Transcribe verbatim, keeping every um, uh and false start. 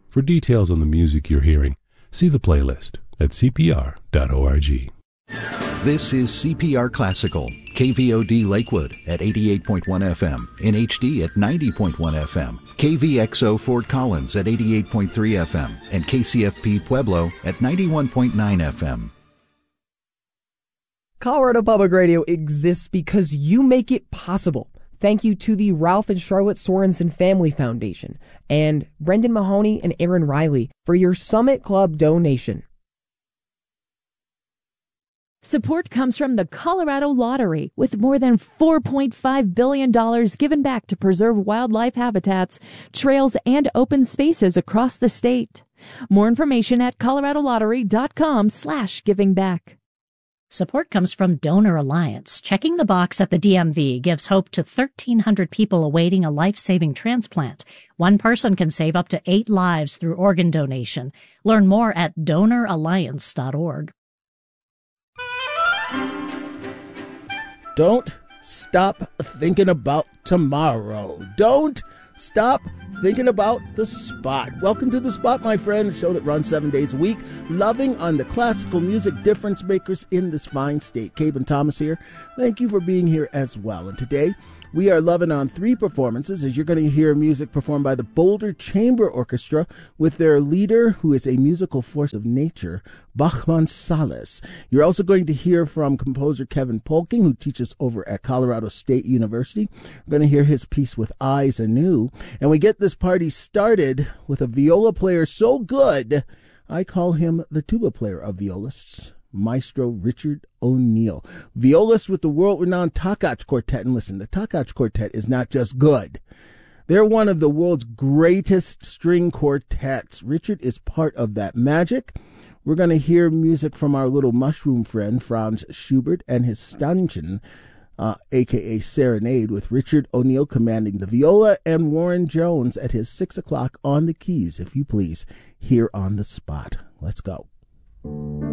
For details on the music you're hearing, see the playlist at c p r dot org. This is C P R Classical, K V O D Lakewood at eighty-eight point one F M, N H D at ninety point one F M, K V X O Fort Collins at eighty-eight point three F M, and K C F P Pueblo at ninety-one point nine F M. Colorado Public Radio exists because you make it possible. Thank you to the Ralph and Charlotte Sorensen Family Foundation and Brendan Mahoney and Aaron Riley for your Summit Club donation. Support comes from the Colorado Lottery, with more than four point five billion dollars given back to preserve wildlife habitats, trails, and open spaces across the state. More information at colorado lottery dot com slash giving back. Support comes from Donor Alliance. Checking the box at the D M V gives hope to thirteen hundred people awaiting a life-saving transplant. One person can save up to eight lives through organ donation. Learn more at donor alliance dot org. Don't stop thinking about tomorrow. Don't stop thinking about The Spot. Welcome to The Spot, my friend, a show that runs seven days a week, loving on the classical music difference makers in this fine state. Cabe Thomas here. Thank you for being here as well. And today, we are loving on three performances, as you're going to hear music performed by the Boulder Chamber Orchestra with their leader, who is a musical force of nature, Bachman Salas. You're also going to hear from composer Kevin Polking, who teaches over at Colorado State University. We're going to hear his piece with Eyes Anew. And we get this party started with a viola player so good, I call him the tuba player of violists, Maestro Richard O'Neill. Violist with the world-renowned Takach Quartet. And listen, the Takach Quartet is not just good. They're one of the world's greatest string quartets. Richard is part of that magic. We're going to hear music from our little mushroom friend, Franz Schubert, and his Stanchen, uh, a k a. Serenade, with Richard O'Neill commanding the viola and Warren Jones at his six o'clock on the keys, if you please, here on The Spot. Let's go.